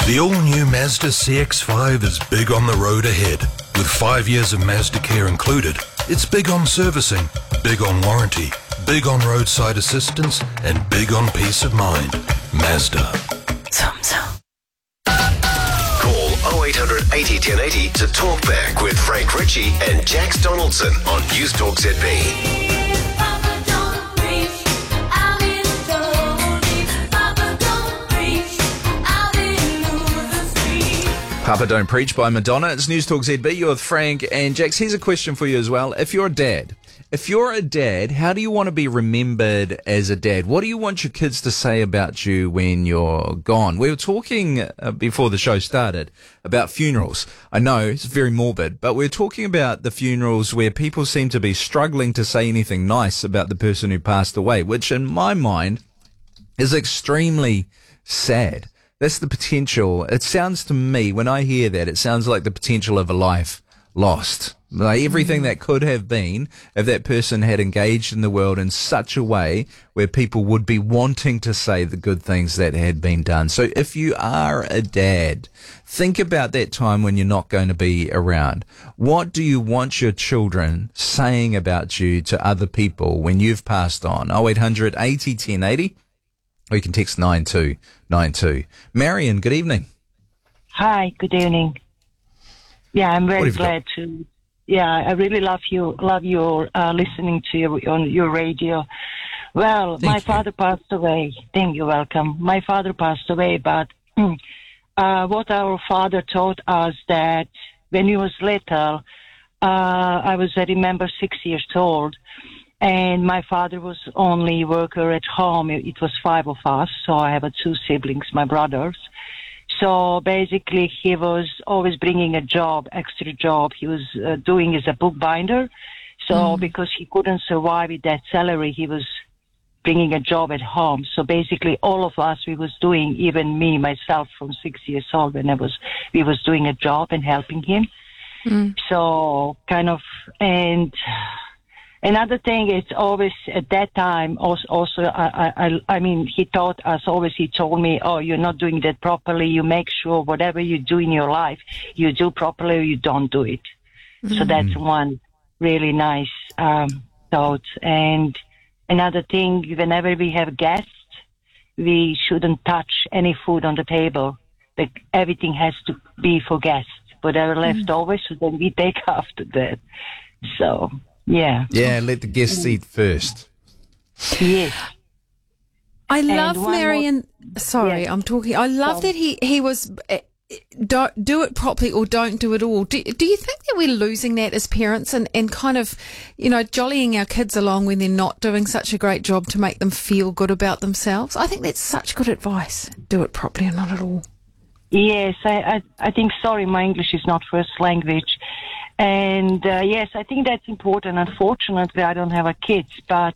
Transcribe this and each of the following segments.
The all-new Mazda CX-5 is big on the road ahead. With 5 years of Mazda Care included, it's big on servicing, big on warranty, big on roadside assistance, and big on peace of mind. Mazda. Call 0800 80 1080 to talk back with Frank Ritchie and Jax Donaldson on News Talk ZB. Papa Don't Preach by Madonna. It's News Talk ZB. You're with Frank and Jax. Here's a question for you as well. If you're a dad, how do you want to be remembered as a dad? What do you want your kids to say about you when you're gone? We were talking before the show started about funerals. I know it's very morbid, but we're talking about the funerals where people seem to be struggling to say anything nice about the person who passed away, which in my mind is extremely sad. That's the potential. It sounds to me, when I hear that, it sounds like the potential of a life lost. Like everything that could have been if that person had engaged in the world in such a way where people would be wanting to say the good things that had been done. So if you are a dad, think about that time when you're not going to be around. What do you want your children saying about you to other people when you've passed on? 0800 80 1080. Or you can text 9292. Marion, good evening. Hi, good evening. Yeah, I'm very glad to. Yeah, I really love your listening to you on your radio. Well, my father passed away. Thank you, welcome. My father passed away, but what our father taught us that when he was little, I remember 6 years old. And my father was only worker at home. It was 5 of us, so I have 2 siblings, my brothers. So basically, he was always bringing a job, extra job. He was doing as a bookbinder. So because he couldn't survive with that salary, he was bringing a job at home. So basically, all of us, we was doing, even me, myself, from 6 years old, we was doing a job and helping him. So kind of, and another thing is always at that time also I mean he taught us always, he told me, oh, you're not doing that properly, you make sure whatever you do in your life you do properly or you don't do it. So that's one really nice thought. And another thing, whenever we have guests, we shouldn't touch any food on the table. Like everything has to be for guests, whatever left over, so then we take after that. So yeah, let the guests eat first. Yes. I love Marion. Sorry, I'm talking. I love that he was. Don't do it properly or don't do it all. Do you think that we're losing that as parents and kind of, jollying our kids along when they're not doing such a great job to make them feel good about themselves? I think that's such good advice. Do it properly or not at all. Yes, I think, sorry, my English is not first language. And yes, I think that's important. Unfortunately, I don't have kids, but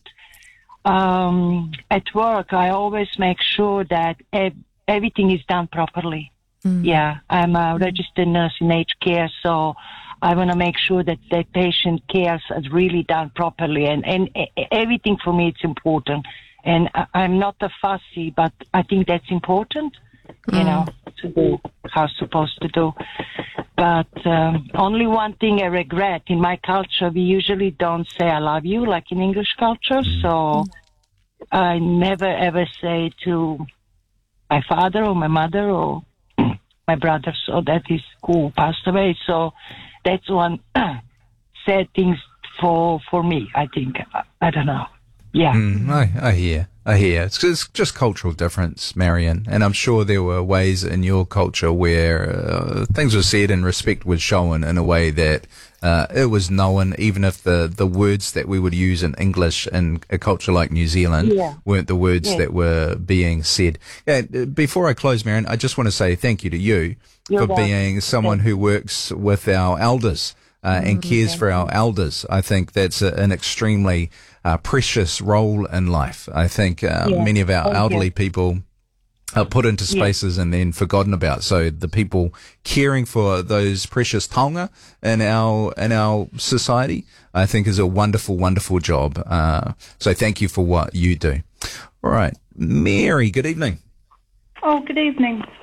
at work, I always make sure that everything is done properly. Yeah, I'm a registered nurse in aged care, so I want to make sure that the patient care is really done properly. And everything for me, it's important. And I'm not a fussy, but I think that's important, to do how it's supposed to do. But only one thing I regret, in my culture, we usually don't say I love you like in English culture. So I never ever say to my father or my mother or my brother. So that is who passed away. So that's one sad thing for me, I think. I don't know. Yeah. I hear. It's just cultural difference, Marion. And I'm sure there were ways in your culture where things were said and respect was shown in a way that it was known, even if the words that we would use in English in a culture like New Zealand weren't the words that were being said. Yeah, before I close, Marion, I just want to say thank you to you for being someone who works with our elders and cares for our elders. I think that's an extremely precious role in life. I think many of our elderly people are put into spaces and then forgotten about. So the people caring for those precious taonga in our society, I think, is a wonderful, wonderful job. So thank you for what you do. All right, Mary, good evening. Oh, good evening.